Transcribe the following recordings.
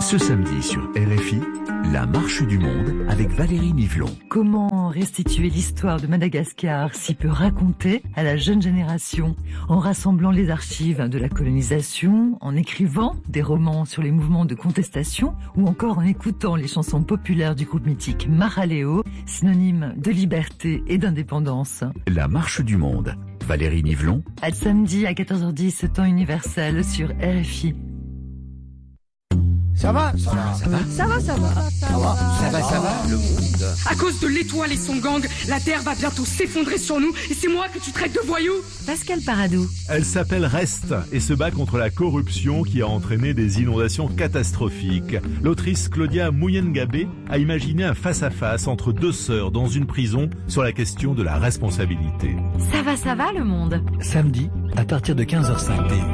Ce samedi sur RFI, la marche du monde avec Valérie Nivelon. Comment restituer l'histoire de Madagascar si peu racontée à la jeune génération, en rassemblant les archives de la colonisation, en écrivant des romans sur les mouvements de contestation ou encore en écoutant les chansons populaires du groupe mythique Maraleo, synonyme de liberté et d'indépendance. La marche du monde. Valérie Nivelon. À samedi à 14h10, temps universel sur RFI. Ça va, le monde. À cause de l'étoile et son gang, la Terre va bientôt s'effondrer sur nous et c'est moi que tu traites de voyou. Pascal Paradou. Elle s'appelle Rest et se bat contre la corruption qui a entraîné des inondations catastrophiques. L'autrice Claudia Muyengabé a imaginé un face-à-face entre deux sœurs dans une prison sur la question de la responsabilité. Ça va le monde. Samedi, à partir de 15h05 DU.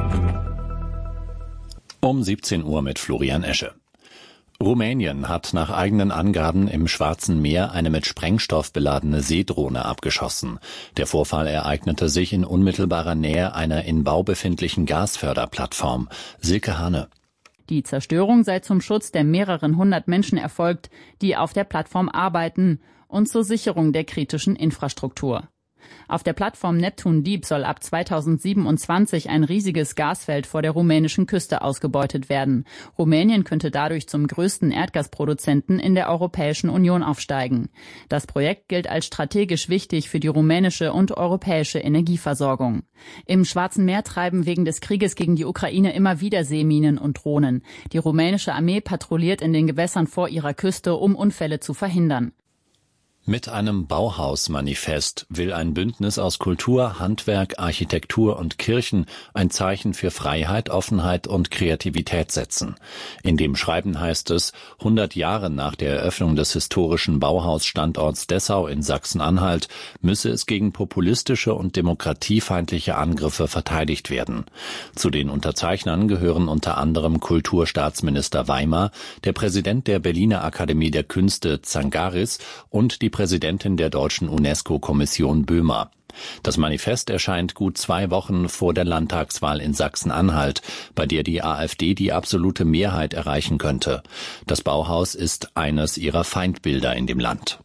Um 17 Uhr mit Florian Esche. Rumänien hat nach eigenen Angaben im Schwarzen Meer eine mit Sprengstoff beladene Seedrohne abgeschossen. Der Vorfall ereignete sich in unmittelbarer Nähe einer in Bau befindlichen Gasförderplattform. Silke Hane. Die Zerstörung sei zum Schutz der mehreren hundert Menschen erfolgt, die auf der Plattform arbeiten, und zur Sicherung der kritischen Infrastruktur. Auf der Plattform Neptun Deep soll ab 2027 ein riesiges Gasfeld vor der rumänischen Küste ausgebeutet werden. Rumänien könnte dadurch zum größten Erdgasproduzenten in der Europäischen Union aufsteigen. Das Projekt gilt als strategisch wichtig für die rumänische und europäische Energieversorgung. Im Schwarzen Meer treiben wegen des Krieges gegen die Ukraine immer wieder Seeminen und Drohnen. Die rumänische Armee patrouilliert in den Gewässern vor ihrer Küste, um Unfälle zu verhindern. Mit einem Bauhausmanifest will ein Bündnis aus Kultur, Handwerk, Architektur und Kirchen ein Zeichen für Freiheit, Offenheit und Kreativität setzen. In dem Schreiben heißt es, 100 Jahre nach der Eröffnung des historischen Bauhausstandorts Dessau in Sachsen-Anhalt müsse es gegen populistische und demokratiefeindliche Angriffe verteidigt werden. Zu den Unterzeichnern gehören unter anderem Kulturstaatsminister Weimer, der Präsident der Berliner Akademie der Künste Zangaris und die Präsidentin der deutschen UNESCO-Kommission Böhmer. Das Manifest erscheint gut 2 Wochen vor der Landtagswahl in Sachsen-Anhalt, bei der die AfD die absolute Mehrheit erreichen könnte. Das Bauhaus ist eines ihrer Feindbilder in dem Land.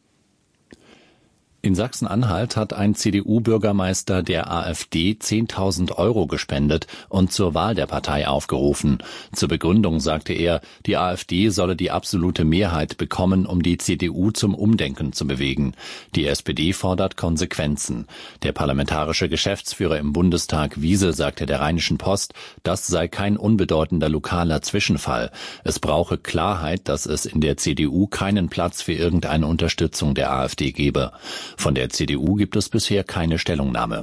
In Sachsen-Anhalt hat ein CDU-Bürgermeister der AfD 10.000 € gespendet und zur Wahl der Partei aufgerufen. Zur Begründung sagte er, die AfD solle die absolute Mehrheit bekommen, um die CDU zum Umdenken zu bewegen. Die SPD fordert Konsequenzen. Der parlamentarische Geschäftsführer im Bundestag Wiese sagte der Rheinischen Post, das sei kein unbedeutender lokaler Zwischenfall. Es brauche Klarheit, dass es in der CDU keinen Platz für irgendeine Unterstützung der AfD gebe. Von der CDU gibt es bisher keine Stellungnahme.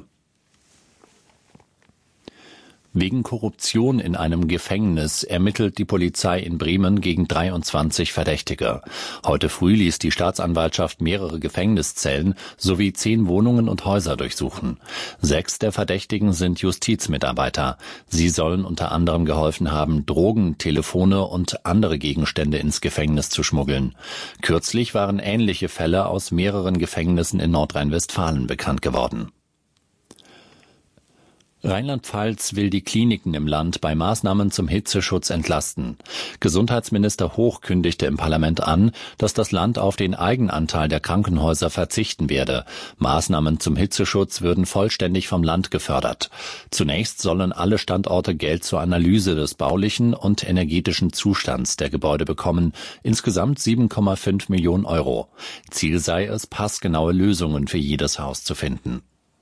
Wegen Korruption in einem Gefängnis ermittelt die Polizei in Bremen gegen 23 Verdächtige. Heute früh ließ die Staatsanwaltschaft mehrere Gefängniszellen sowie 10 Wohnungen und Häuser durchsuchen. 6 der Verdächtigen sind Justizmitarbeiter. Sie sollen unter anderem geholfen haben, Drogen, Telefone und andere Gegenstände ins Gefängnis zu schmuggeln. Kürzlich waren ähnliche Fälle aus mehreren Gefängnissen in Nordrhein-Westfalen bekannt geworden. Rheinland-Pfalz will die Kliniken im Land bei Maßnahmen zum Hitzeschutz entlasten. Gesundheitsminister Hoch kündigte im Parlament an, dass das Land auf den Eigenanteil der Krankenhäuser verzichten werde. Maßnahmen zum Hitzeschutz würden vollständig vom Land gefördert. Zunächst sollen alle Standorte Geld zur Analyse des baulichen und energetischen Zustands der Gebäude bekommen, insgesamt 7,5 Millionen €. Ziel sei es, passgenaue Lösungen für jedes Haus zu finden.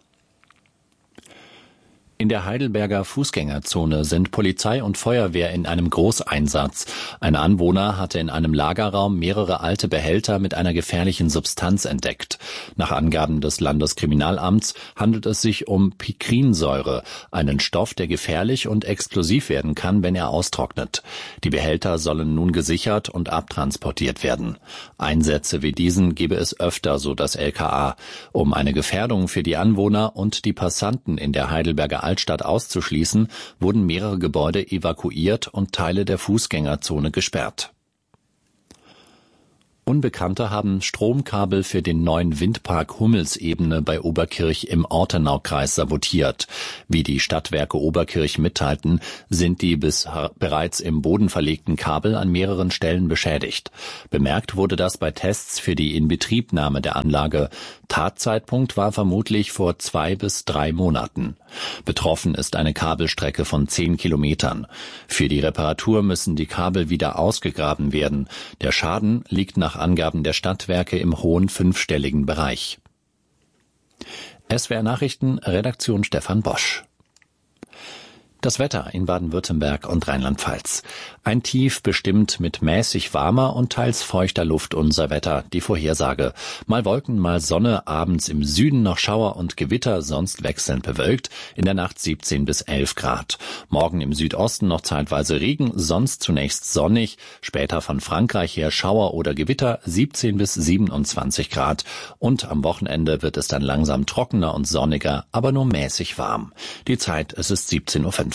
In der Heidelberger Fußgängerzone sind Polizei und Feuerwehr in einem Großeinsatz. Ein Anwohner hatte in einem Lagerraum mehrere alte Behälter mit einer gefährlichen Substanz entdeckt. Nach Angaben des Landeskriminalamts handelt es sich um Pikrinsäure, einen Stoff, der gefährlich und explosiv werden kann, wenn er austrocknet. Die Behälter sollen nun gesichert und abtransportiert werden. Einsätze wie diesen gebe es öfter, so das LKA. Um eine Gefährdung für die Anwohner und die Passanten in der Heidelberger Altstadt auszuschließen, wurden mehrere Gebäude evakuiert und Teile der Fußgängerzone gesperrt. Unbekannte haben Stromkabel für den neuen Windpark Hummelsebene bei Oberkirch im Ortenaukreis sabotiert. Wie die Stadtwerke Oberkirch mitteilten, sind die bereits im Boden verlegten Kabel an mehreren Stellen beschädigt. Bemerkt wurde das bei Tests für die Inbetriebnahme der Anlage. Tatzeitpunkt war vermutlich vor 2 bis 3 Monaten. Betroffen ist eine Kabelstrecke von 10 Kilometern. Für die Reparatur müssen die Kabel wieder ausgegraben werden. Der Schaden liegt nach Angaben der Stadtwerke im hohen 5-stelligen Bereich. SWR Nachrichten, Redaktion Stefan Bosch. Das Wetter in Baden-Württemberg und Rheinland-Pfalz. Ein Tief bestimmt mit mäßig warmer und teils feuchter Luft unser Wetter, die Vorhersage. Mal Wolken, mal Sonne, abends im Süden noch Schauer und Gewitter, sonst wechselnd bewölkt, in der Nacht 17 bis 11 Grad. Morgen im Südosten noch zeitweise Regen, sonst zunächst sonnig, später von Frankreich her Schauer oder Gewitter, 17 bis 27 Grad. Und am Wochenende wird es dann langsam trockener und sonniger, aber nur mäßig warm. Die Zeit, es ist 17:05 Uhr.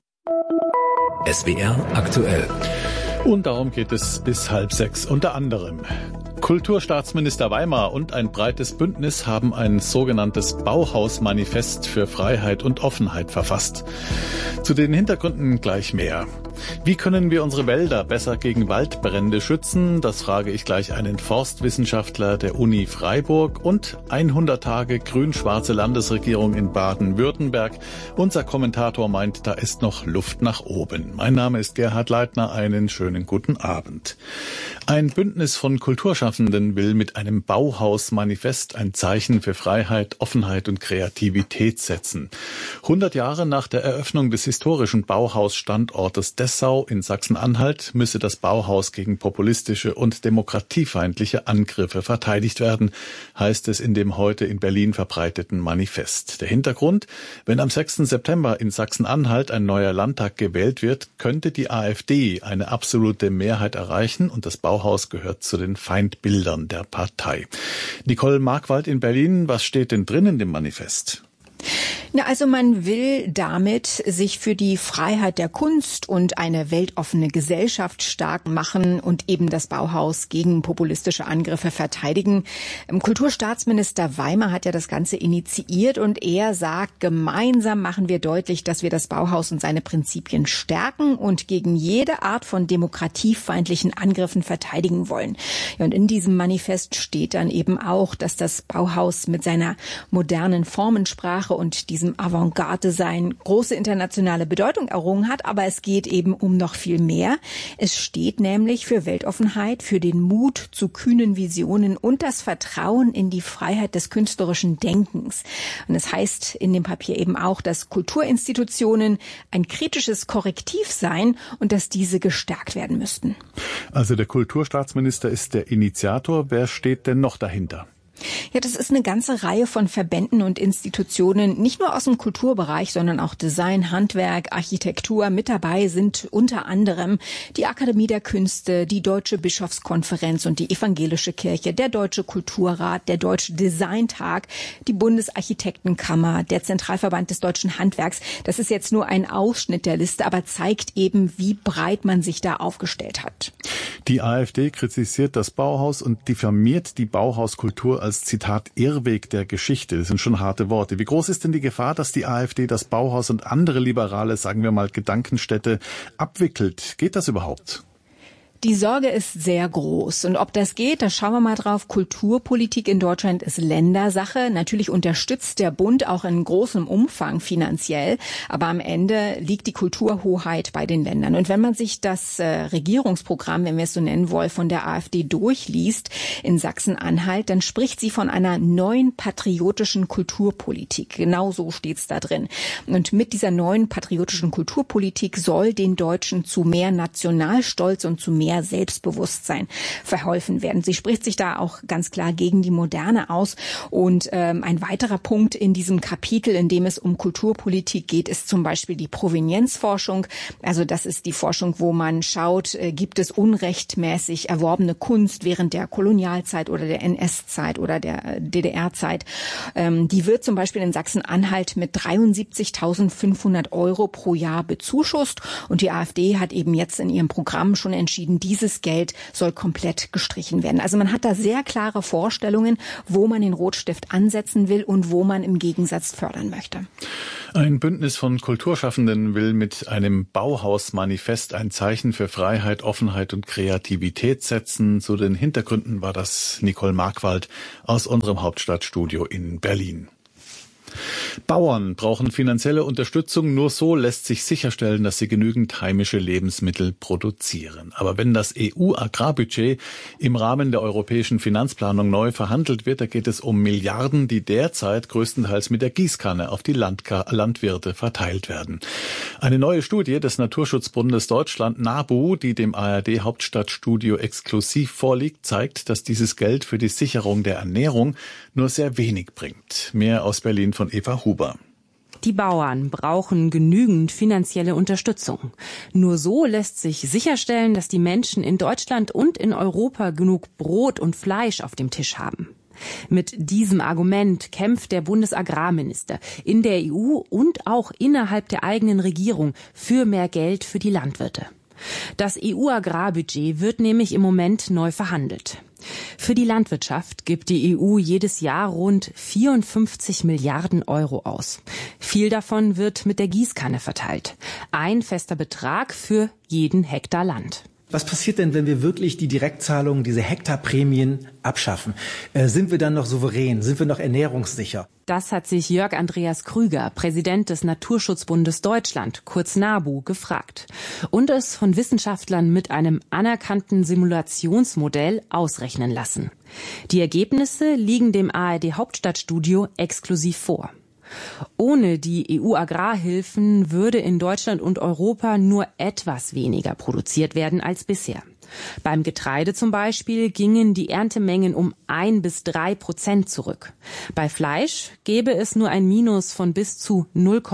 SWR aktuell. Und darum geht es bis 5:30 unter anderem. Kulturstaatsminister Weimar und ein breites Bündnis haben ein sogenanntes Bauhaus-Manifest für Freiheit und Offenheit verfasst. Zu den Hintergründen gleich mehr. Wie können wir unsere Wälder besser gegen Waldbrände schützen? Das frage ich gleich einen Forstwissenschaftler der Uni Freiburg und 100 Tage grün-schwarze Landesregierung in Baden-Württemberg. Unser Kommentator meint, da ist noch Luft nach oben. Mein Name ist Gerhard Leitner, einen schönen guten Abend. Ein Bündnis von Kulturschaffenden will mit einem Bauhaus-Manifest ein Zeichen für Freiheit, Offenheit und Kreativität setzen. 100 Jahre nach der Eröffnung des historischen Bauhaus-Standortes Dessau in Sachsen-Anhalt müsse das Bauhaus gegen populistische und demokratiefeindliche Angriffe verteidigt werden, heißt es in dem heute in Berlin verbreiteten Manifest. Der Hintergrund: Wenn am 6. September in Sachsen-Anhalt ein neuer Landtag gewählt wird, könnte die AfD eine absolute Mehrheit erreichen und das Bauhaus gehört zu den Feindbildern der Partei. Nicole Markwald in Berlin, was steht denn drin in dem Manifest? Na, also man will damit sich für die Freiheit der Kunst und eine weltoffene Gesellschaft stark machen und eben das Bauhaus gegen populistische Angriffe verteidigen. Kulturstaatsminister Weimar hat ja das Ganze initiiert und er sagt, gemeinsam machen wir deutlich, dass wir das Bauhaus und seine Prinzipien stärken und gegen jede Art von demokratiefeindlichen Angriffen verteidigen wollen. Ja, und in diesem Manifest steht dann eben auch, dass das Bauhaus mit seiner modernen Formensprache und diesem Avantgarde-Design große internationale Bedeutung errungen hat, aber es geht eben um noch viel mehr. Es steht nämlich für Weltoffenheit, für den Mut zu kühnen Visionen und das Vertrauen in die Freiheit des künstlerischen Denkens. Und es heißt in dem Papier eben auch, dass Kulturinstitutionen ein kritisches Korrektiv seien und dass diese gestärkt werden müssten. Also der Kulturstaatsminister ist der Initiator. Wer steht denn noch dahinter? Ja, das ist eine ganze Reihe von Verbänden und Institutionen, nicht nur aus dem Kulturbereich, sondern auch Design, Handwerk, Architektur. Mit dabei sind unter anderem die Akademie der Künste, die Deutsche Bischofskonferenz und die Evangelische Kirche, der Deutsche Kulturrat, der Deutsche Designtag, die Bundesarchitektenkammer, der Zentralverband des deutschen Handwerks. Das ist jetzt nur ein Ausschnitt der Liste, aber zeigt eben, wie breit man sich da aufgestellt hat. Die AfD kritisiert das Bauhaus und diffamiert die Bauhauskultur als Zitat Irrweg der Geschichte. Das sind schon harte Worte. Wie groß ist denn die Gefahr, dass die AfD das Bauhaus und andere liberale, sagen wir mal, Gedankenstädte abwickelt? Geht das überhaupt? Die Sorge ist sehr groß. Und ob das geht, da schauen wir mal drauf. Kulturpolitik in Deutschland ist Ländersache. Natürlich unterstützt der Bund auch in großem Umfang finanziell. Aber am Ende liegt die Kulturhoheit bei den Ländern. Und wenn man sich das Regierungsprogramm, wenn wir es so nennen wollen, von der AfD durchliest in Sachsen-Anhalt, dann spricht sie von einer neuen patriotischen Kulturpolitik. Genau so steht's da drin. Und mit dieser neuen patriotischen Kulturpolitik soll den Deutschen zu mehr Nationalstolz und zu mehr Selbstbewusstsein verholfen werden. Sie spricht sich da auch ganz klar gegen die Moderne aus. Und ein weiterer Punkt in diesem Kapitel, in dem es um Kulturpolitik geht, ist zum Beispiel die Provenienzforschung. Also das ist die Forschung, wo man schaut, gibt es unrechtmäßig erworbene Kunst während der Kolonialzeit oder der NS-Zeit oder der DDR-Zeit. Die wird zum Beispiel in Sachsen-Anhalt mit 73.500 € pro Jahr bezuschusst. Und die AfD hat eben jetzt in ihrem Programm schon entschieden, und dieses Geld soll komplett gestrichen werden. Also man hat da sehr klare Vorstellungen, wo man den Rotstift ansetzen will und wo man im Gegensatz fördern möchte. Ein Bündnis von Kulturschaffenden will mit einem Bauhausmanifest ein Zeichen für Freiheit, Offenheit und Kreativität setzen. Zu den Hintergründen war das Nicole Markwald aus unserem Hauptstadtstudio in Berlin. Bauern brauchen finanzielle Unterstützung. Nur so lässt sich sicherstellen, dass sie genügend heimische Lebensmittel produzieren. Aber wenn das EU-Agrarbudget im Rahmen der europäischen Finanzplanung neu verhandelt wird, da geht es um Milliarden, die derzeit größtenteils mit der Gießkanne auf die Landwirte verteilt werden. Eine neue Studie des Naturschutzbundes Deutschland, NABU, die dem ARD-Hauptstadtstudio exklusiv vorliegt, zeigt, dass dieses Geld für die Sicherung der Ernährung nur sehr wenig bringt. Mehr aus Berlin von Eva Huber. Die Bauern brauchen genügend finanzielle Unterstützung. Nur so lässt sich sicherstellen, dass die Menschen in Deutschland und in Europa genug Brot und Fleisch auf dem Tisch haben. Mit diesem Argument kämpft der Bundesagrarminister in der EU und auch innerhalb der eigenen Regierung für mehr Geld für die Landwirte. Das EU-Agrarbudget wird nämlich im Moment neu verhandelt. Für die Landwirtschaft gibt die EU jedes Jahr rund 54 Milliarden Euro aus. Viel davon wird mit der Gießkanne verteilt. Ein fester Betrag für jeden Hektar Land. Was passiert denn, wenn wir wirklich die Direktzahlungen, diese Hektarprämien abschaffen? Sind wir dann noch souverän? Sind wir noch ernährungssicher? Das hat sich Jörg Andreas Krüger, Präsident des Naturschutzbundes Deutschland, kurz NABU, gefragt und es von Wissenschaftlern mit einem anerkannten Simulationsmodell ausrechnen lassen. Die Ergebnisse liegen dem ARD-Hauptstadtstudio exklusiv vor. Ohne die EU-Agrarhilfen würde in Deutschland und Europa nur etwas weniger produziert werden als bisher. Beim Getreide zum Beispiel gingen die Erntemengen um 1-3% zurück. Bei Fleisch gäbe es nur ein Minus von bis zu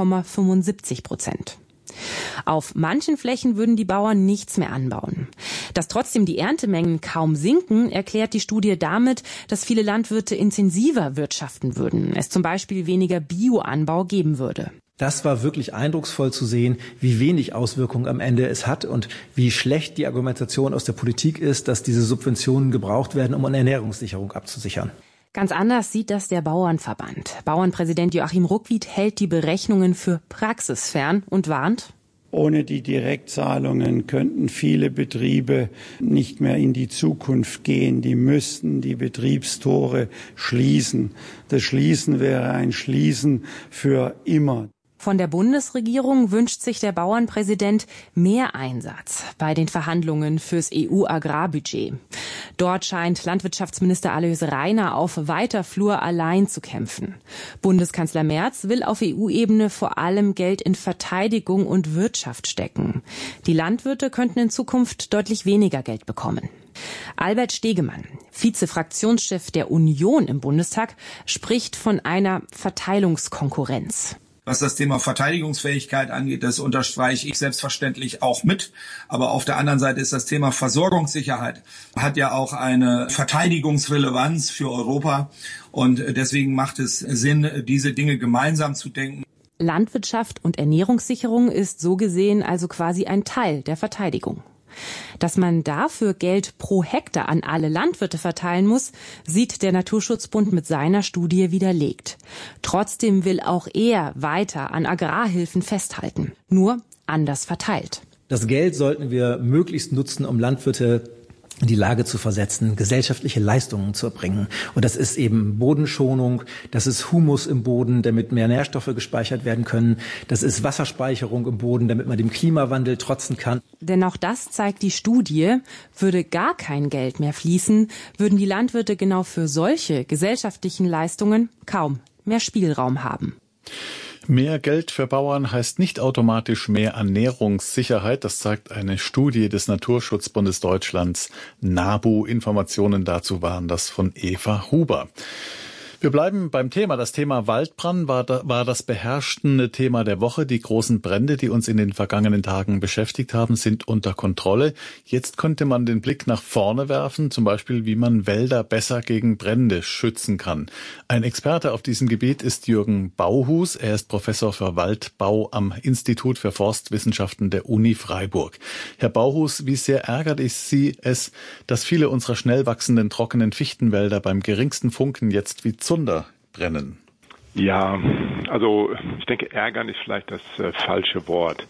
0,75%. Auf manchen Flächen würden die Bauern nichts mehr anbauen. Dass trotzdem die Erntemengen kaum sinken, erklärt die Studie damit, dass viele Landwirte intensiver wirtschaften würden, es zum Beispiel weniger Bioanbau geben würde. Das war wirklich eindrucksvoll zu sehen, wie wenig Auswirkungen am Ende es hat und wie schlecht die Argumentation aus der Politik ist, dass diese Subventionen gebraucht werden, um eine Ernährungssicherung abzusichern. Ganz anders sieht das der Bauernverband. Bauernpräsident Joachim Ruckwied hält die Berechnungen für praxisfern und warnt: Ohne die Direktzahlungen könnten viele Betriebe nicht mehr in die Zukunft gehen. Die müssten die Betriebstore schließen. Das Schließen wäre ein Schließen für immer. Von der Bundesregierung wünscht sich der Bauernpräsident mehr Einsatz bei den Verhandlungen fürs EU-Agrarbudget. Dort scheint Landwirtschaftsminister Alois Rainer auf weiter Flur allein zu kämpfen. Bundeskanzler Merz will auf EU-Ebene vor allem Geld in Verteidigung und Wirtschaft stecken. Die Landwirte könnten in Zukunft deutlich weniger Geld bekommen. Albert Stegemann, Vize-Fraktionschef der Union im Bundestag, spricht von einer Verteilungskonkurrenz. Was das Thema Verteidigungsfähigkeit angeht, das unterstreiche ich selbstverständlich auch mit. Aber auf der anderen Seite ist das Thema Versorgungssicherheit, hat ja auch eine Verteidigungsrelevanz für Europa. Und deswegen macht es Sinn, diese Dinge gemeinsam zu denken. Landwirtschaft und Ernährungssicherung ist so gesehen also quasi ein Teil der Verteidigung. Dass man dafür Geld pro Hektar an alle Landwirte verteilen muss, sieht der Naturschutzbund mit seiner Studie widerlegt. Trotzdem will auch er weiter an Agrarhilfen festhalten, nur anders verteilt. Das Geld sollten wir möglichst nutzen, um Landwirte in die Lage zu versetzen, gesellschaftliche Leistungen zu erbringen. Und das ist eben Bodenschonung, das ist Humus im Boden, damit mehr Nährstoffe gespeichert werden können, das ist Wasserspeicherung im Boden, damit man dem Klimawandel trotzen kann. Denn auch das zeigt die Studie, würde gar kein Geld mehr fließen, würden die Landwirte genau für solche gesellschaftlichen Leistungen kaum mehr Spielraum haben. Mehr Geld für Bauern heißt nicht automatisch mehr Ernährungssicherheit. Das zeigt eine Studie des Naturschutzbundes Deutschlands, NABU. Informationen dazu waren das von Eva Huber. Wir bleiben beim Thema. Das Thema Waldbrand war das beherrschende Thema der Woche. Die großen Brände, die uns in den vergangenen Tagen beschäftigt haben, sind unter Kontrolle. Jetzt könnte man den Blick nach vorne werfen, zum Beispiel, wie man Wälder besser gegen Brände schützen kann. Ein Experte auf diesem Gebiet ist Jürgen Bauhus. Er ist Professor für Waldbau am Institut für Forstwissenschaften der Uni Freiburg. Herr Bauhus, wie sehr ärgert Sie es, dass viele unserer schnell wachsenden trockenen Fichtenwälder beim geringsten Funken jetzt wie Zunder brennen? Ja, also ich denke, ärgern ist vielleicht das falsche Wort.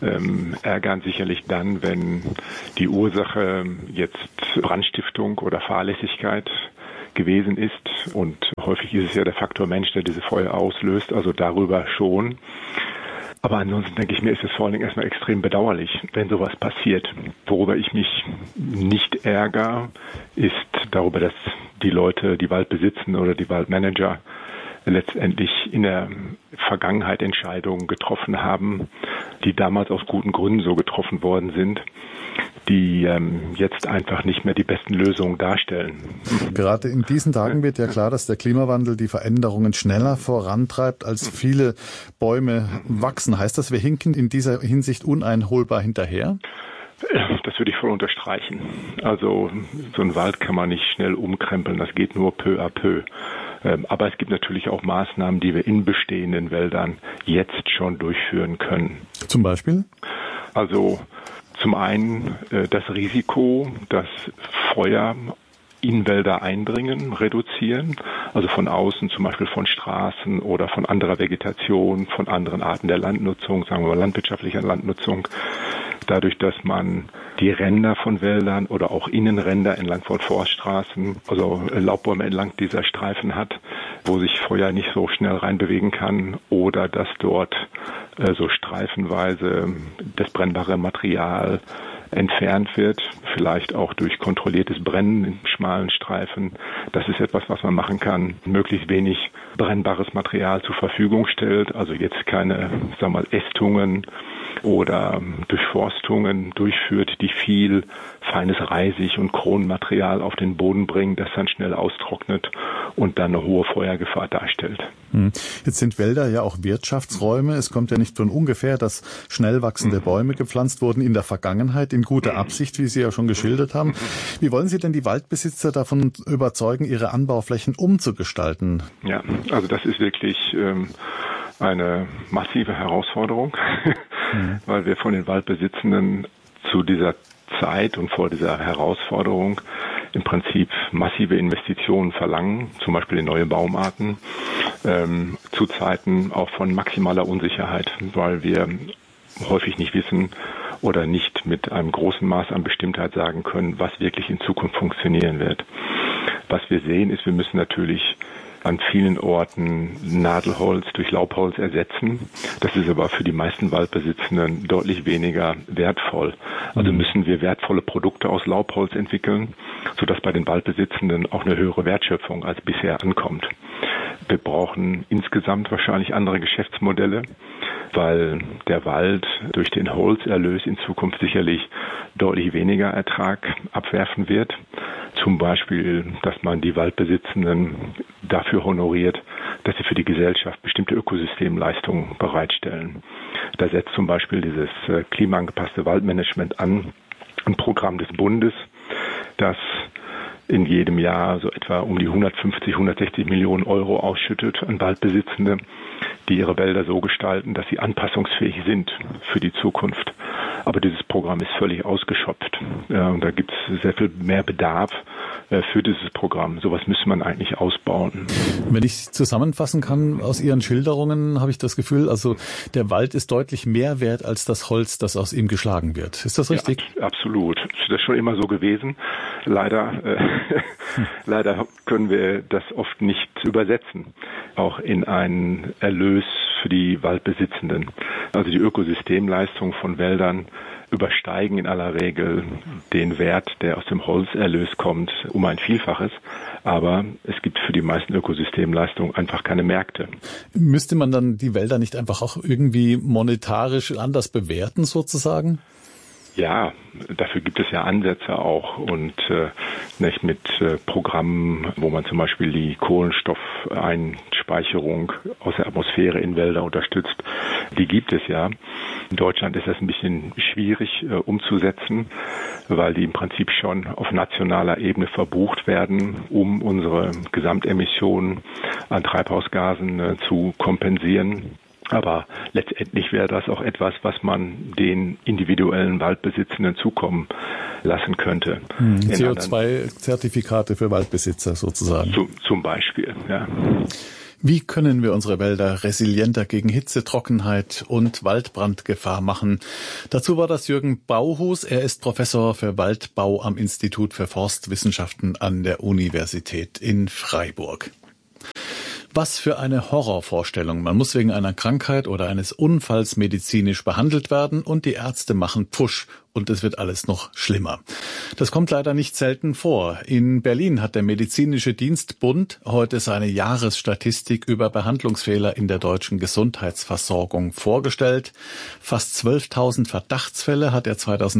Ärgern sicherlich dann, wenn die Ursache jetzt Brandstiftung oder Fahrlässigkeit gewesen ist. Und häufig ist es ja der Faktor Mensch, der diese Feuer auslöst, also darüber schon. Aber ansonsten denke ich mir, ist es vor allen Dingen erstmal extrem bedauerlich, wenn sowas passiert. Worüber ich mich nicht ärgere, ist darüber, dass die Leute, die Wald besitzen oder die Waldmanager letztendlich in der Vergangenheit Entscheidungen getroffen haben, die damals aus guten Gründen so getroffen worden sind, die jetzt einfach nicht mehr die besten Lösungen darstellen. Gerade in diesen Tagen wird ja klar, dass der Klimawandel die Veränderungen schneller vorantreibt, als viele Bäume wachsen. Heißt das, wir hinken in dieser Hinsicht uneinholbar hinterher? Das würde ich voll unterstreichen. Also so ein Wald kann man nicht schnell umkrempeln, das geht nur peu à peu. Aber es gibt natürlich auch Maßnahmen, die wir in bestehenden Wäldern jetzt schon durchführen können. Zum Beispiel? Also zum einen das Risiko, dass Feuer in Wälder eindringen, reduzieren, also von außen, zum Beispiel von Straßen oder von anderer Vegetation, von anderen Arten der Landnutzung, sagen wir mal landwirtschaftlicher Landnutzung. Dadurch, dass man die Ränder von Wäldern oder auch Innenränder entlang von Forststraßen, also Laubbäume entlang dieser Streifen hat, wo sich Feuer nicht so schnell reinbewegen kann, oder dass dort so streifenweise das brennbare Material entfernt wird, vielleicht auch durch kontrolliertes Brennen in schmalen Streifen. Das ist etwas, was man machen kann, möglichst wenig brennbares Material zur Verfügung stellt, also jetzt keine, sagen wir mal, Ästungen oder Durchforstungen durchführt, die viel feines Reisig- und Kronenmaterial auf den Boden bringen, das dann schnell austrocknet und dann eine hohe Feuergefahr darstellt. Jetzt sind Wälder ja auch Wirtschaftsräume. Es kommt ja nicht von ungefähr, dass schnell wachsende Bäume gepflanzt wurden in der Vergangenheit in guter Absicht, wie Sie ja schon geschildert haben. Wie wollen Sie denn die Waldbesitzer davon überzeugen, ihre Anbauflächen umzugestalten? Ja, also das ist wirklich eine massive Herausforderung, weil wir von den Waldbesitzenden zu dieser Zeit und vor dieser Herausforderung im Prinzip massive Investitionen verlangen, zum Beispiel in neue Baumarten, zu Zeiten auch von maximaler Unsicherheit, weil wir häufig nicht wissen oder nicht mit einem großen Maß an Bestimmtheit sagen können, was wirklich in Zukunft funktionieren wird. Was wir sehen ist, wir müssen natürlich an vielen Orten Nadelholz durch Laubholz ersetzen. Das ist aber für die meisten Waldbesitzenden deutlich weniger wertvoll. Also müssen wir wertvolle Produkte aus Laubholz entwickeln, sodass bei den Waldbesitzenden auch eine höhere Wertschöpfung als bisher ankommt. Wir brauchen insgesamt wahrscheinlich andere Geschäftsmodelle, weil der Wald durch den Holzerlös in Zukunft sicherlich deutlich weniger Ertrag abwerfen wird. Zum Beispiel, dass man die Waldbesitzenden dafür honoriert, dass sie für die Gesellschaft bestimmte Ökosystemleistungen bereitstellen. Da setzt zum Beispiel dieses klimaangepasste Waldmanagement an, ein Programm des Bundes, das in jedem Jahr so etwa um die 150, 160 Millionen Euro ausschüttet an Waldbesitzende, die ihre Wälder so gestalten, dass sie anpassungsfähig sind für die Zukunft. Aber dieses Programm ist völlig ausgeschöpft. Und da gibt es sehr viel mehr Bedarf für dieses Programm. Sowas müsste man eigentlich ausbauen. Wenn ich zusammenfassen kann aus Ihren Schilderungen, habe ich das Gefühl, also der Wald ist deutlich mehr wert als das Holz, das aus ihm geschlagen wird. Ist das richtig? Ja, absolut. Das ist schon immer so gewesen. Leider können wir das oft nicht übersetzen, auch in einen Erlös für die Waldbesitzenden. Also die Ökosystemleistung von Wäldern übersteigen in aller Regel den Wert, der aus dem Holzerlös kommt, um ein Vielfaches. Aber es gibt für die meisten Ökosystemleistungen einfach keine Märkte. Müsste man dann die Wälder nicht einfach auch irgendwie monetarisch anders bewerten sozusagen? Ja, dafür gibt es ja Ansätze auch und nicht mit Programmen, wo man zum Beispiel die Kohlenstoffeinspeicherung aus der Atmosphäre in Wälder unterstützt. Die gibt es ja. In Deutschland ist das ein bisschen schwierig umzusetzen, weil die im Prinzip schon auf nationaler Ebene verbucht werden, um unsere Gesamtemissionen an Treibhausgasen zu kompensieren. Aber letztendlich wäre das auch etwas, was man den individuellen Waldbesitzenden zukommen lassen könnte. CO2-Zertifikate für Waldbesitzer sozusagen. Zum Beispiel, ja. Wie können wir unsere Wälder resilienter gegen Hitze, Trockenheit und Waldbrandgefahr machen? Dazu war das Jürgen Bauhus. Er ist Professor für Waldbau am Institut für Forstwissenschaften an der Universität in Freiburg. Was für eine Horrorvorstellung. Man muss wegen einer Krankheit oder eines Unfalls medizinisch behandelt werden und die Ärzte machen Pfusch und es wird alles noch schlimmer. Das kommt leider nicht selten vor. In Berlin hat der Medizinische Dienstbund heute seine Jahresstatistik über Behandlungsfehler in der deutschen Gesundheitsversorgung vorgestellt. Fast 12.000 Verdachtsfälle hat er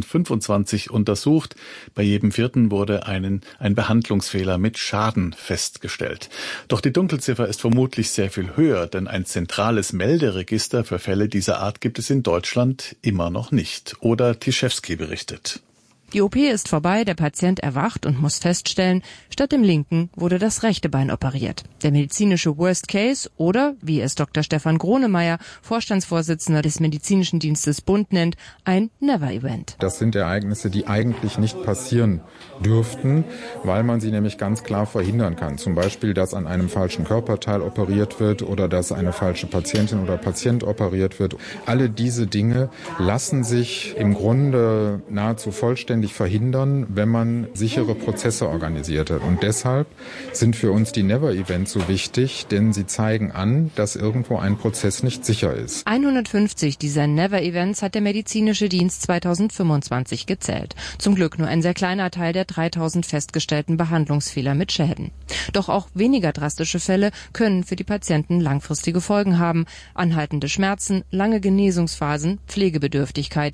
2025 untersucht. Bei jedem vierten wurde ein Behandlungsfehler mit Schaden festgestellt. Doch die Dunkelziffer ist vermutlich sehr viel höher, denn ein zentrales Melderegister für Fälle dieser Art gibt es in Deutschland immer noch nicht. Oder Tischewski berichtet. Die OP ist vorbei, der Patient erwacht und muss feststellen, statt dem linken wurde das rechte Bein operiert. Der medizinische Worst Case oder, wie es Dr. Stefan Gronemeyer, Vorstandsvorsitzender des Medizinischen Dienstes Bund nennt, ein Never-Event. Das sind Ereignisse, die eigentlich nicht passieren dürften, weil man sie nämlich ganz klar verhindern kann. Zum Beispiel, dass an einem falschen Körperteil operiert wird oder dass eine falsche Patientin oder Patient operiert wird. Alle diese Dinge lassen sich im Grunde nahezu vollständig verhindern, wenn man sichere Prozesse organisiert hat. Und deshalb sind für uns die Never-Events so wichtig, denn sie zeigen an, dass irgendwo ein Prozess nicht sicher ist. 150 dieser Never-Events hat der medizinische Dienst 2025 gezählt. Zum Glück nur ein sehr kleiner Teil der 3000 festgestellten Behandlungsfehler mit Schäden. Doch auch weniger drastische Fälle können für die Patienten langfristige Folgen haben. Anhaltende Schmerzen, lange Genesungsphasen, Pflegebedürftigkeit.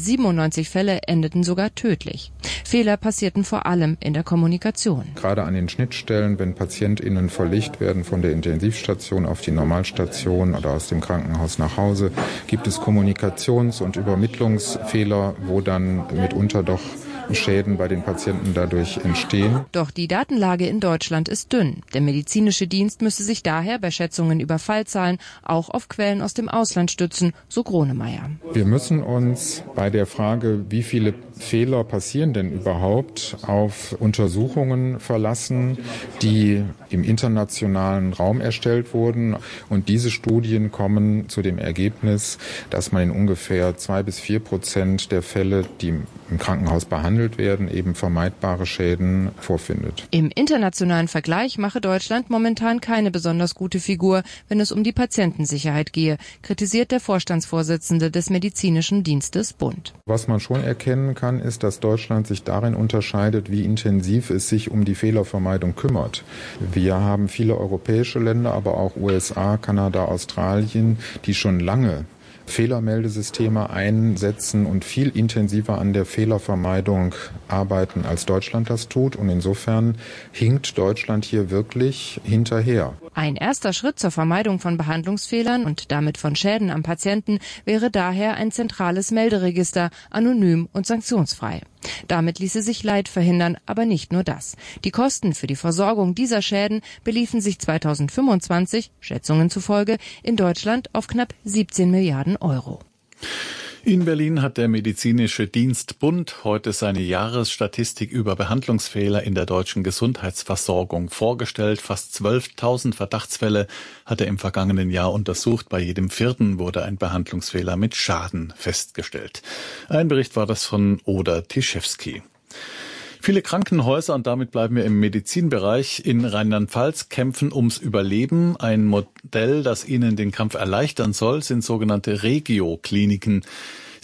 97 Fälle endeten sogar tödlich. Fehler passierten vor allem in der Kommunikation. Gerade an den Schnittstellen, wenn PatientInnen verlegt werden von der Intensivstation auf die Normalstation oder aus dem Krankenhaus nach Hause, gibt es Kommunikations- und Übermittlungsfehler, wo dann mitunter doch Schäden bei den Patienten dadurch entstehen. Doch die Datenlage in Deutschland ist dünn. Der medizinische Dienst müsse sich daher bei Schätzungen über Fallzahlen auch auf Quellen aus dem Ausland stützen, so Gronemeyer. Wir müssen uns bei der Frage, wie viele Fehler passieren denn überhaupt, auf Untersuchungen verlassen, die im internationalen Raum erstellt wurden. Und diese Studien kommen zu dem Ergebnis, dass man in ungefähr 2-4% der Fälle, die im Krankenhaus behandelt werden, eben vermeidbare Schäden vorfindet. Im internationalen Vergleich mache Deutschland momentan keine besonders gute Figur, wenn es um die Patientensicherheit gehe, kritisiert der Vorstandsvorsitzende des Medizinischen Dienstes Bund. Was man schon erkennen kann, ist, dass Deutschland sich darin unterscheidet, wie intensiv es sich um die Fehlervermeidung kümmert. Wir haben viele europäische Länder, aber auch USA, Kanada, Australien, die schon lange Fehlermeldesysteme einsetzen und viel intensiver an der Fehlervermeidung arbeiten, als Deutschland das tut. Und insofern hinkt Deutschland hier wirklich hinterher. Ein erster Schritt zur Vermeidung von Behandlungsfehlern und damit von Schäden am Patienten wäre daher ein zentrales Melderegister, anonym und sanktionsfrei. Damit ließe sich Leid verhindern, aber nicht nur das. Die Kosten für die Versorgung dieser Schäden beliefen sich 2025, Schätzungen zufolge, in Deutschland auf knapp 17 Milliarden Euro. In Berlin hat der Medizinische Dienstbund heute seine Jahresstatistik über Behandlungsfehler in der deutschen Gesundheitsversorgung vorgestellt. Fast 12.000 Verdachtsfälle hat er im vergangenen Jahr untersucht. Bei jedem vierten wurde ein Behandlungsfehler mit Schaden festgestellt. Ein Bericht war das von Oda Tischewski. Viele Krankenhäuser, und damit bleiben wir im Medizinbereich, in Rheinland-Pfalz kämpfen ums Überleben. Ein Modell, das ihnen den Kampf erleichtern soll, sind sogenannte Regio-Kliniken.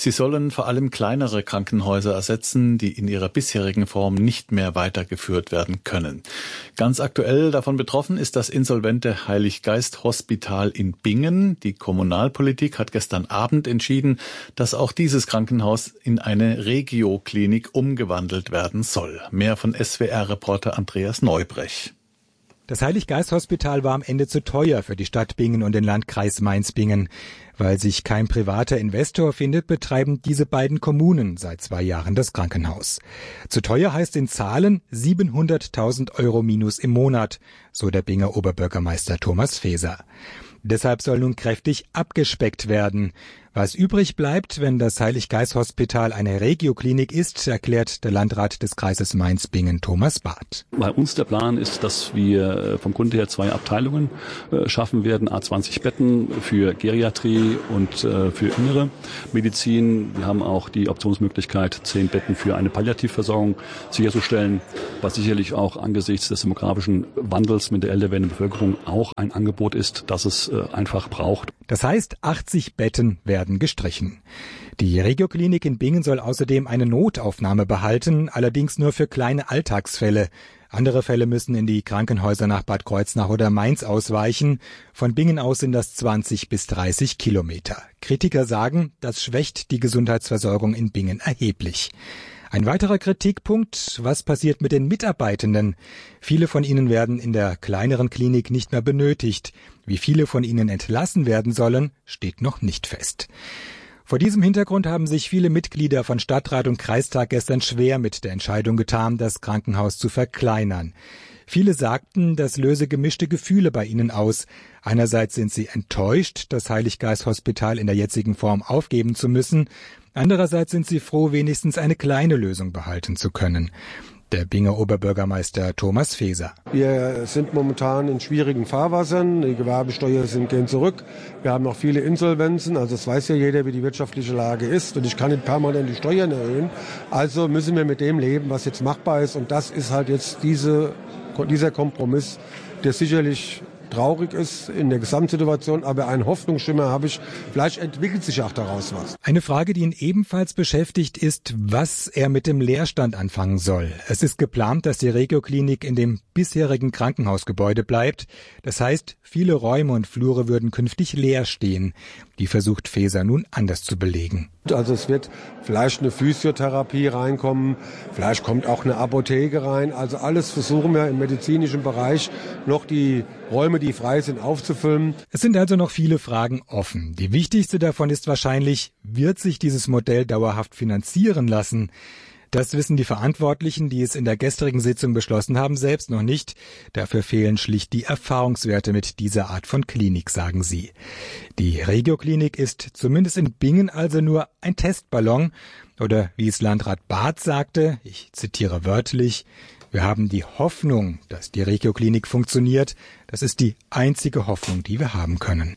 Sie sollen vor allem kleinere Krankenhäuser ersetzen, die in ihrer bisherigen Form nicht mehr weitergeführt werden können. Ganz aktuell davon betroffen ist das insolvente Heiliggeist-Hospital in Bingen. Die Kommunalpolitik hat gestern Abend entschieden, dass auch dieses Krankenhaus in eine Regio-Klinik umgewandelt werden soll. Mehr von SWR-Reporter Andreas Neubrech. Das Heiliggeist-Hospital war am Ende zu teuer für die Stadt Bingen und den Landkreis Mainz-Bingen. Weil sich kein privater Investor findet, betreiben diese beiden Kommunen seit 2 Jahren das Krankenhaus. Zu teuer heißt in Zahlen 700.000 € minus im Monat, so der Binger Oberbürgermeister Thomas Faeser. Deshalb soll nun kräftig abgespeckt werden. Was übrig bleibt, wenn das Heiliggeist-Hospital eine Regioklinik ist, erklärt der Landrat des Kreises Mainz-Bingen Thomas Barth. Bei uns der Plan ist, dass wir vom Grunde her 2 Abteilungen schaffen werden, 20 Betten für Geriatrie und für innere Medizin. Wir haben auch die Optionsmöglichkeit, 10 Betten für eine Palliativversorgung sicherzustellen, was sicherlich auch angesichts des demografischen Wandels mit der älter werdenden Bevölkerung auch ein Angebot ist, das es einfach braucht. Das heißt, 80 Betten werden gestrichen. Die Regioklinik in Bingen soll außerdem eine Notaufnahme behalten, allerdings nur für kleine Alltagsfälle. Andere Fälle müssen in die Krankenhäuser nach Bad Kreuznach oder Mainz ausweichen. Von Bingen aus sind das 20 bis 30 Kilometer. Kritiker sagen, das schwächt die Gesundheitsversorgung in Bingen erheblich. Ein weiterer Kritikpunkt, was passiert mit den Mitarbeitenden? Viele von ihnen werden in der kleineren Klinik nicht mehr benötigt. Wie viele von ihnen entlassen werden sollen, steht noch nicht fest. Vor diesem Hintergrund haben sich viele Mitglieder von Stadtrat und Kreistag gestern schwer mit der Entscheidung getan, das Krankenhaus zu verkleinern. Viele sagten, das löse gemischte Gefühle bei ihnen aus. Einerseits sind sie enttäuscht, das Heiliggeist-Hospital in der jetzigen Form aufgeben zu müssen. Andererseits sind sie froh, wenigstens eine kleine Lösung behalten zu können. Der Binger Oberbürgermeister Thomas Faeser. Wir sind momentan in schwierigen Fahrwassern. Die Gewerbesteuer gehen zurück. Wir haben noch viele Insolvenzen. Also es weiß ja jeder, wie die wirtschaftliche Lage ist. Und ich kann nicht permanent die Steuern erhöhen. Also müssen wir mit dem leben, was jetzt machbar ist. Und das ist halt jetzt dieser Kompromiss, der sicherlich traurig ist in der Gesamtsituation, aber einen Hoffnungsschimmer habe ich. Vielleicht entwickelt sich auch daraus was. Eine Frage, die ihn ebenfalls beschäftigt, ist, was er mit dem Leerstand anfangen soll. Es ist geplant, dass die Regioklinik in dem bisherigen Krankenhausgebäude bleibt. Das heißt, viele Räume und Flure würden künftig leer stehen. Die versucht Faeser nun anders zu belegen. Also es wird vielleicht eine Physiotherapie reinkommen, vielleicht kommt auch eine Apotheke rein. Also alles versuchen wir im medizinischen Bereich noch die Räume, die frei sind, aufzufüllen. Es sind also noch viele Fragen offen. Die wichtigste davon ist wahrscheinlich, wird sich dieses Modell dauerhaft finanzieren lassen? Das wissen die Verantwortlichen, die es in der gestrigen Sitzung beschlossen haben, selbst noch nicht. Dafür fehlen schlicht die Erfahrungswerte mit dieser Art von Klinik, sagen sie. Die Regioklinik ist zumindest in Bingen also nur ein Testballon. Oder wie es Landrat Barth sagte, ich zitiere wörtlich, wir haben die Hoffnung, dass die Regioklinik funktioniert. Das ist die einzige Hoffnung, die wir haben können.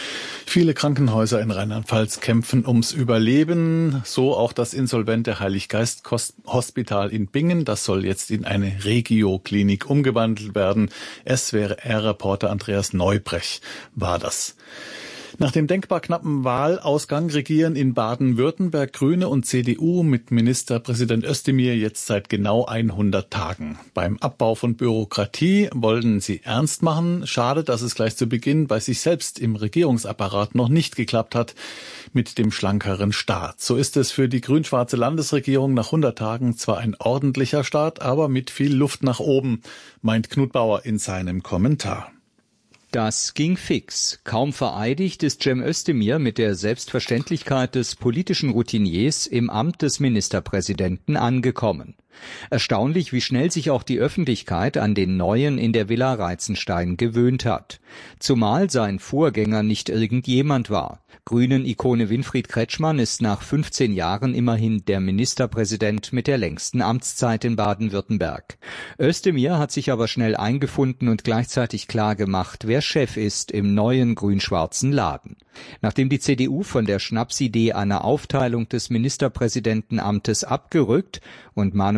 Viele Krankenhäuser in Rheinland-Pfalz kämpfen ums Überleben, so auch das insolvente Heiliggeist-Hospital in Bingen. Das soll jetzt in eine Regioklinik umgewandelt werden. SWR-Reporter Andreas Neubrech war das. Nach dem denkbar knappen Wahlausgang regieren in Baden-Württemberg Grüne und CDU mit Ministerpräsident Özdemir jetzt seit genau 100 Tagen. Beim Abbau von Bürokratie wollen sie ernst machen. Schade, dass es gleich zu Beginn bei sich selbst im Regierungsapparat noch nicht geklappt hat mit dem schlankeren Staat. So ist es für die grün-schwarze Landesregierung nach 100 Tagen zwar ein ordentlicher Start, aber mit viel Luft nach oben, meint Knut Bauer in seinem Kommentar. Das ging fix. Kaum vereidigt ist Cem Özdemir mit der Selbstverständlichkeit des politischen Routiniers im Amt des Ministerpräsidenten angekommen. Erstaunlich, wie schnell sich auch die Öffentlichkeit an den Neuen in der Villa Reitzenstein gewöhnt hat. Zumal sein Vorgänger nicht irgendjemand war. Grünen-Ikone Winfried Kretschmann ist nach 15 Jahren immerhin der Ministerpräsident mit der längsten Amtszeit in Baden-Württemberg. Özdemir hat sich aber schnell eingefunden und gleichzeitig klar gemacht, wer Chef ist im neuen grün-schwarzen Laden. Nachdem die CDU von der Schnapsidee einer Aufteilung des Ministerpräsidentenamtes abgerückt und Manuel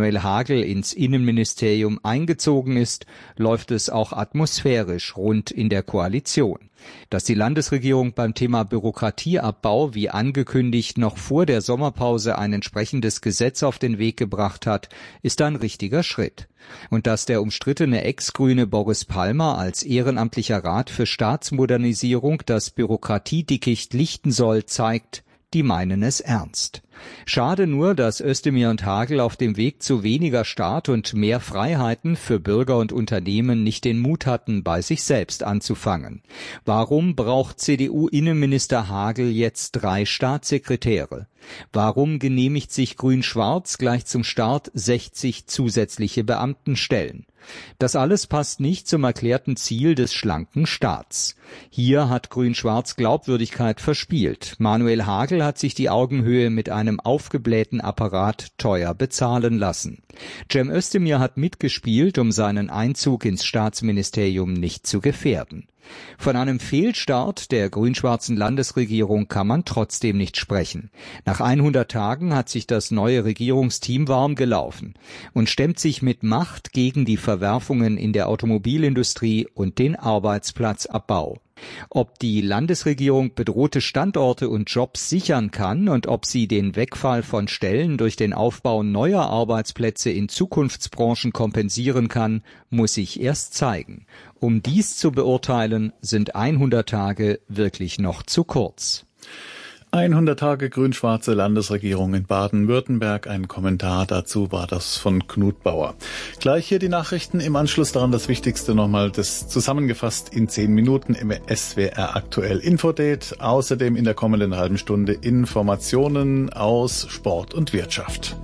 Manuel Hagel ins Innenministerium eingezogen ist, läuft es auch atmosphärisch rund in der Koalition. Dass die Landesregierung beim Thema Bürokratieabbau wie angekündigt noch vor der Sommerpause ein entsprechendes Gesetz auf den Weg gebracht hat, ist ein richtiger Schritt. Und dass der umstrittene Ex-Grüne Boris Palmer als ehrenamtlicher Rat für Staatsmodernisierung das Bürokratiedickicht lichten soll, zeigt, die meinen es ernst. Schade nur, dass Özdemir und Hagel auf dem Weg zu weniger Staat und mehr Freiheiten für Bürger und Unternehmen nicht den Mut hatten, bei sich selbst anzufangen. Warum braucht CDU-Innenminister Hagel jetzt 3 Staatssekretäre? Warum genehmigt sich Grün-Schwarz gleich zum Start 60 zusätzliche Beamtenstellen? Das alles passt nicht zum erklärten Ziel des schlanken Staats. Hier hat Grün-Schwarz Glaubwürdigkeit verspielt. Manuel Hagel hat sich die Augenhöhe mit einem aufgeblähten Apparat teuer bezahlen lassen. Cem Özdemir hat mitgespielt, um seinen Einzug ins Staatsministerium nicht zu gefährden. Von einem Fehlstart der grün-schwarzen Landesregierung kann man trotzdem nicht sprechen. Nach 100 Tagen hat sich das neue Regierungsteam warm gelaufen und stemmt sich mit Macht gegen die Verwerfungen in der Automobilindustrie und den Arbeitsplatzabbau. Ob die Landesregierung bedrohte Standorte und Jobs sichern kann und ob sie den Wegfall von Stellen durch den Aufbau neuer Arbeitsplätze in Zukunftsbranchen kompensieren kann, muss sich erst zeigen. Um dies zu beurteilen, sind 100 Tage wirklich noch zu kurz. 100 Tage grün-schwarze Landesregierung in Baden-Württemberg. Ein Kommentar dazu war das von Knut Bauer. Gleich hier die Nachrichten, im Anschluss daran das Wichtigste nochmal, das zusammengefasst in 10 Minuten im SWR Aktuell Infodate. Außerdem in der kommenden halben Stunde Informationen aus Sport und Wirtschaft.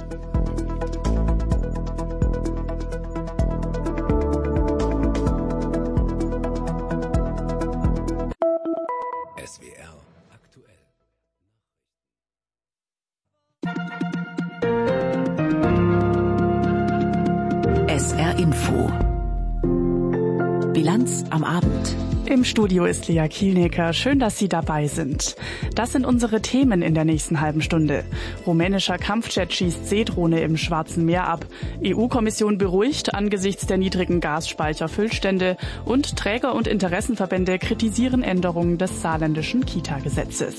SR Info. Bilanz am Abend. Im Studio ist Lea Kielnecker. Schön, dass Sie dabei sind. Das sind unsere Themen in der nächsten halben Stunde. Rumänischer Kampfjet schießt Seedrohne im Schwarzen Meer ab. EU-Kommission beruhigt angesichts der niedrigen Gasspeicherfüllstände. Und Träger und Interessenverbände kritisieren Änderungen des saarländischen Kita-Gesetzes.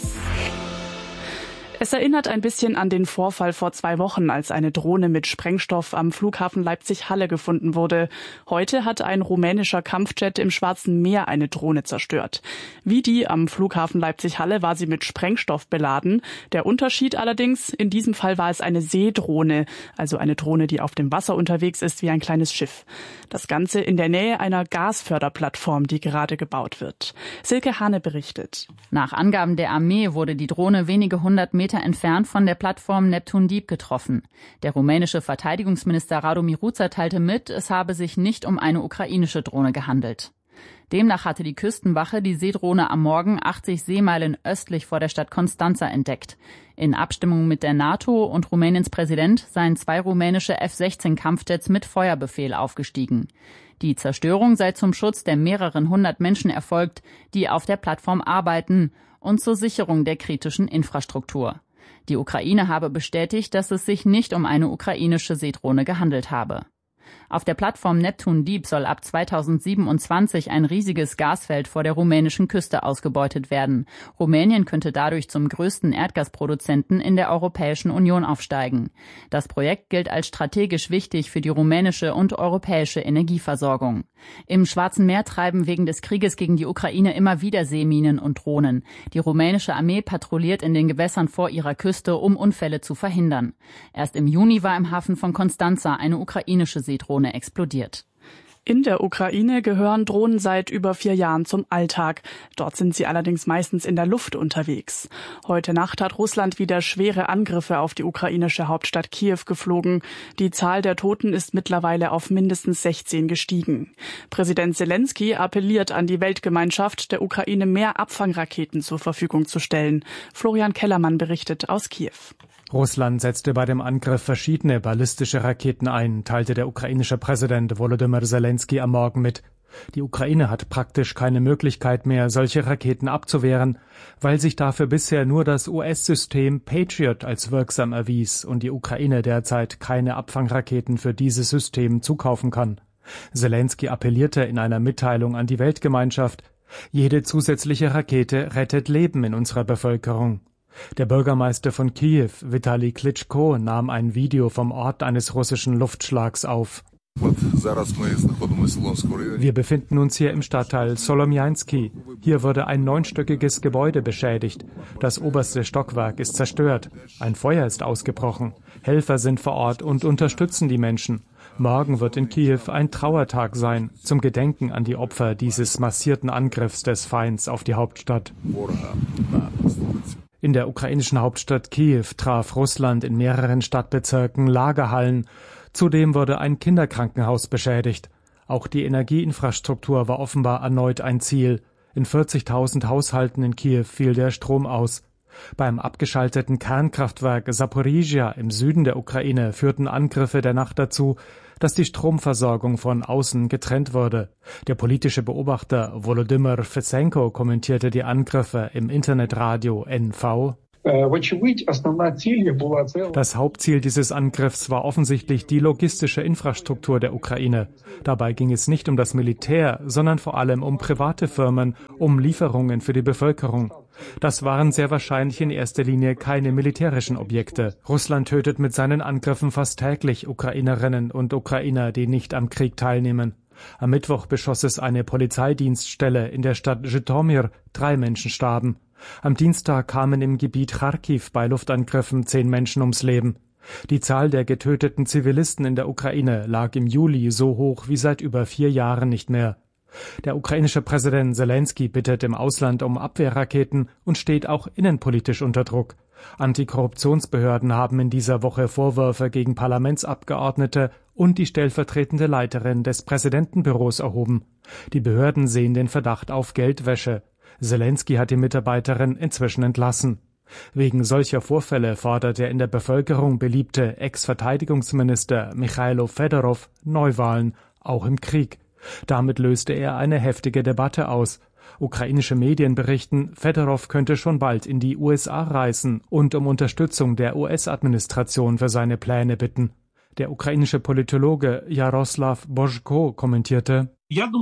Es erinnert ein bisschen an den Vorfall vor 2 Wochen, als eine Drohne mit Sprengstoff am Flughafen Leipzig-Halle gefunden wurde. Heute hat ein rumänischer Kampfjet im Schwarzen Meer eine Drohne zerstört. Wie die am Flughafen Leipzig-Halle war sie mit Sprengstoff beladen. Der Unterschied allerdings, in diesem Fall war es eine Seedrohne, also eine Drohne, die auf dem Wasser unterwegs ist wie ein kleines Schiff. Das Ganze in der Nähe einer Gasförderplattform, die gerade gebaut wird. Silke Hane berichtet. Nach Angaben der Armee wurde die Drohne wenige 100 Meter entfernt von der Plattform Neptun Deep getroffen. Der rumänische Verteidigungsminister Radu Miruța teilte mit, es habe sich nicht um eine ukrainische Drohne gehandelt. Demnach hatte die Küstenwache die Seedrohne am Morgen 80 Seemeilen östlich vor der Stadt Constanța entdeckt. In Abstimmung mit der NATO und Rumäniens Präsident seien 2 rumänische F-16 Kampfjets mit Feuerbefehl aufgestiegen. Die Zerstörung sei zum Schutz der mehreren 100 Menschen erfolgt, die auf der Plattform arbeiten, und zur Sicherung der kritischen Infrastruktur. Die Ukraine habe bestätigt, dass es sich nicht um eine ukrainische Seedrohne gehandelt habe. Auf der Plattform Neptun Deep soll ab 2027 ein riesiges Gasfeld vor der rumänischen Küste ausgebeutet werden. Rumänien könnte dadurch zum größten Erdgasproduzenten in der Europäischen Union aufsteigen. Das Projekt gilt als strategisch wichtig für die rumänische und europäische Energieversorgung. Im Schwarzen Meer treiben wegen des Krieges gegen die Ukraine immer wieder Seeminen und Drohnen. Die rumänische Armee patrouilliert in den Gewässern vor ihrer Küste, um Unfälle zu verhindern. Erst im Juni war im Hafen von Constanța eine ukrainische Seedrohne explodiert. In der Ukraine gehören Drohnen seit über 4 Jahren zum Alltag. Dort sind sie allerdings meistens in der Luft unterwegs. Heute Nacht hat Russland wieder schwere Angriffe auf die ukrainische Hauptstadt Kiew geflogen. Die Zahl der Toten ist mittlerweile auf mindestens 16 gestiegen. Präsident Zelensky appelliert an die Weltgemeinschaft, der Ukraine mehr Abfangraketen zur Verfügung zu stellen. Florian Kellermann berichtet aus Kiew. Russland setzte bei dem Angriff verschiedene ballistische Raketen ein, teilte der ukrainische Präsident Volodymyr Zelensky am Morgen mit. Die Ukraine hat praktisch keine Möglichkeit mehr, solche Raketen abzuwehren, weil sich dafür bisher nur das US-System Patriot als wirksam erwies und die Ukraine derzeit keine Abfangraketen für dieses System zukaufen kann. Selenskyj appellierte in einer Mitteilung an die Weltgemeinschaft: Jede zusätzliche Rakete rettet Leben in unserer Bevölkerung. Der Bürgermeister von Kiew, Vitali Klitschko, nahm ein Video vom Ort eines russischen Luftschlags auf. Wir befinden uns hier im Stadtteil Solomjansky. Hier wurde ein 9-stöckiges Gebäude beschädigt. Das oberste Stockwerk ist zerstört. Ein Feuer ist ausgebrochen. Helfer sind vor Ort und unterstützen die Menschen. Morgen wird in Kiew ein Trauertag sein, zum Gedenken an die Opfer dieses massierten Angriffs des Feinds auf die Hauptstadt. In der ukrainischen Hauptstadt Kiew traf Russland in mehreren Stadtbezirken Lagerhallen. Zudem wurde ein Kinderkrankenhaus beschädigt. Auch die Energieinfrastruktur war offenbar erneut ein Ziel. In 40.000 Haushalten in Kiew fiel der Strom aus. Beim abgeschalteten Kernkraftwerk Saporizhia im Süden der Ukraine führten Angriffe der Nacht dazu, dass die Stromversorgung von außen getrennt wurde. Der politische Beobachter Volodymyr Fesenko kommentierte die Angriffe im Internetradio NV. Das Hauptziel dieses Angriffs war offensichtlich die logistische Infrastruktur der Ukraine. Dabei ging es nicht um das Militär, sondern vor allem um private Firmen, um Lieferungen für die Bevölkerung. Das waren sehr wahrscheinlich in erster Linie keine militärischen Objekte. Russland tötet mit seinen Angriffen fast täglich Ukrainerinnen und Ukrainer, die nicht am Krieg teilnehmen. Am Mittwoch beschoss es eine Polizeidienststelle in der Stadt Zhytomyr. 3 Menschen starben. Am Dienstag kamen im Gebiet Charkiw bei Luftangriffen 10 Menschen ums Leben. Die Zahl der getöteten Zivilisten in der Ukraine lag im Juli so hoch wie seit über 4 Jahren nicht mehr. Der ukrainische Präsident Selenskyj bittet im Ausland um Abwehrraketen und steht auch innenpolitisch unter Druck. Antikorruptionsbehörden haben in dieser Woche Vorwürfe gegen Parlamentsabgeordnete und die stellvertretende Leiterin des Präsidentenbüros erhoben. Die Behörden sehen den Verdacht auf Geldwäsche. Selenskyj hat die Mitarbeiterin inzwischen entlassen. Wegen solcher Vorfälle fordert der in der Bevölkerung beliebte Ex-Verteidigungsminister Michailo Fedorov Neuwahlen, auch im Krieg. Damit löste er eine heftige Debatte aus. Ukrainische Medien berichten, Fedorov könnte schon bald in die USA reisen und um Unterstützung der US-Administration für seine Pläne bitten. Der ukrainische Politologe Jaroslav Božko kommentierte: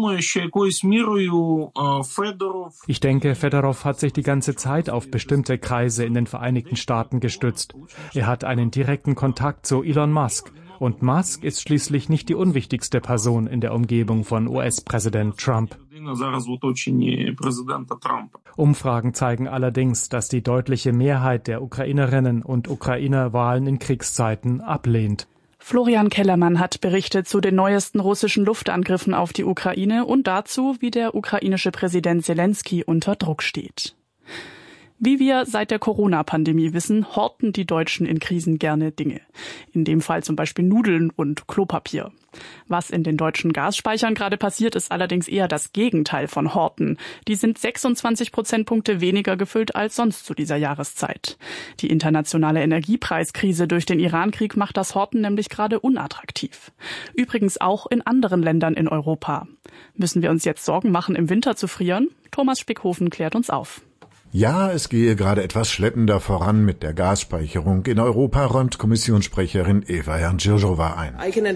Ich denke, Fedorov hat sich die ganze Zeit auf bestimmte Kreise in den Vereinigten Staaten gestützt. Er hat einen direkten Kontakt zu Elon Musk. Und Musk ist schließlich nicht die unwichtigste Person in der Umgebung von US-Präsident Trump. Umfragen zeigen allerdings, dass die deutliche Mehrheit der Ukrainerinnen und Ukrainer Wahlen in Kriegszeiten ablehnt. Florian Kellermann hat berichtet zu den neuesten russischen Luftangriffen auf die Ukraine und dazu, wie der ukrainische Präsident Selenskyj unter Druck steht. Wie wir seit der Corona-Pandemie wissen, horten die Deutschen in Krisen gerne Dinge. In dem Fall zum Beispiel Nudeln und Klopapier. Was in den deutschen Gasspeichern gerade passiert, ist allerdings eher das Gegenteil von Horten. Die sind 26 Prozentpunkte weniger gefüllt als sonst zu dieser Jahreszeit. Die internationale Energiepreiskrise durch den Irankrieg macht das Horten nämlich gerade unattraktiv. Übrigens auch in anderen Ländern in Europa. Müssen wir uns jetzt Sorgen machen, im Winter zu frieren? Thomas Spickhofen klärt uns auf. Ja, es gehe gerade etwas schleppender voran mit der Gasspeicherung in Europa, räumt Kommissionssprecherin Eva Janjirsova ein.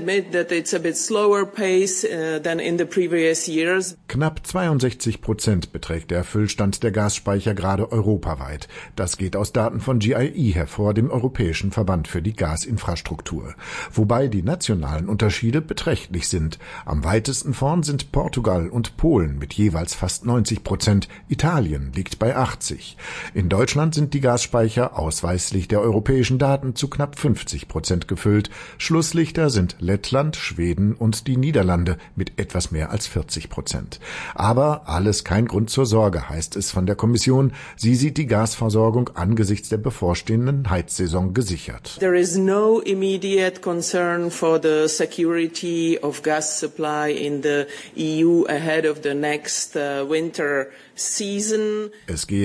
Knapp 62% beträgt der Füllstand der Gasspeicher gerade europaweit. Das geht aus Daten von GIE hervor, dem Europäischen Verband für die Gasinfrastruktur. Wobei die nationalen Unterschiede beträchtlich sind. Am weitesten vorn sind Portugal und Polen mit jeweils fast 90%. Italien liegt bei 80%. In Deutschland sind die Gasspeicher ausweislich der europäischen Daten zu knapp 50% gefüllt. Schlusslichter sind Lettland, Schweden und die Niederlande mit etwas mehr als 40%. Aber alles kein Grund zur Sorge, heißt es von der Kommission. Sie sieht die Gasversorgung angesichts der bevorstehenden Heizsaison gesichert. There is no immediate concern for the security of gas supply in the EU ahead of the next winter season. Es gehe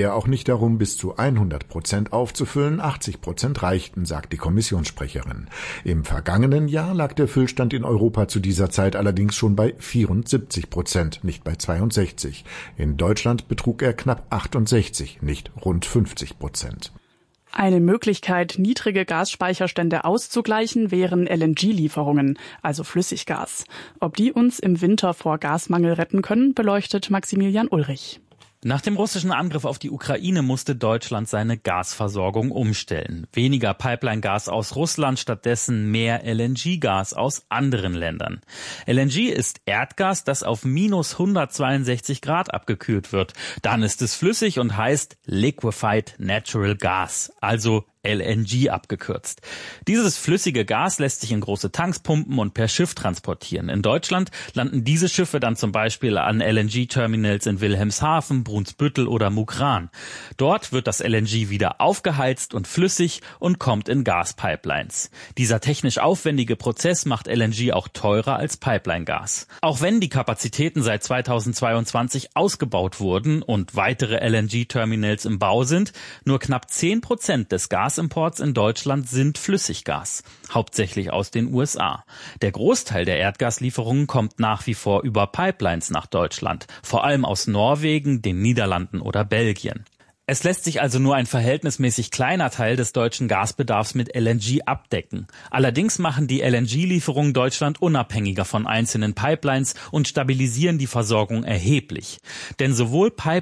ja auch nicht darum, bis zu 100% aufzufüllen. 80% reichten, sagt die Kommissionssprecherin. Im vergangenen Jahr lag der Füllstand in Europa zu dieser Zeit allerdings schon bei 74%, nicht bei 62%. In Deutschland betrug er knapp 68%, nicht rund 50%. Eine Möglichkeit, niedrige Gasspeicherstände auszugleichen, wären LNG-Lieferungen, also Flüssiggas. Ob die uns im Winter vor Gasmangel retten können, beleuchtet Maximilian Ulrich. Nach dem russischen Angriff auf die Ukraine musste Deutschland seine Gasversorgung umstellen. Weniger Pipeline-Gas aus Russland, stattdessen mehr LNG-Gas aus anderen Ländern. LNG ist Erdgas, das auf minus 162 Grad abgekühlt wird. Dann ist es flüssig und heißt Liquefied Natural Gas, also LNG abgekürzt. Dieses flüssige Gas lässt sich in große Tanks pumpen und per Schiff transportieren. In Deutschland landen diese Schiffe dann zum Beispiel an LNG-Terminals in Wilhelmshaven, Brunsbüttel oder Mukran. Dort wird das LNG wieder aufgeheizt und flüssig und kommt in Gaspipelines. Dieser technisch aufwendige Prozess macht LNG auch teurer als Pipeline-Gas. Auch wenn die Kapazitäten seit 2022 ausgebaut wurden und weitere LNG-Terminals im Bau sind, nur knapp 10% des Gasimports in Deutschland sind Flüssiggas, hauptsächlich aus den USA. Der Großteil der Erdgaslieferungen kommt nach wie vor über Pipelines nach Deutschland, vor allem aus Norwegen, den Niederlanden oder Belgien. Es lässt sich also nur ein verhältnismäßig kleiner Teil des deutschen Gasbedarfs mit LNG abdecken. Allerdings machen die LNG-Lieferungen Deutschland unabhängiger von einzelnen Pipelines und stabilisieren die Versorgung erheblich. Denn sowohl